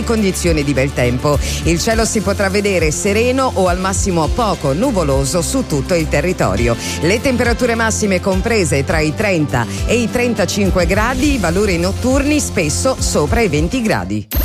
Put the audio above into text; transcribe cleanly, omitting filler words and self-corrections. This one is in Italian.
in condizioni di bel tempo. Il cielo si potrà vedere sereno o al massimo poco nuvoloso su tutto il territorio. Le temperature massime comprese tra i 30 e i 35 gradi, valori notturni spesso sopra i 20 gradi.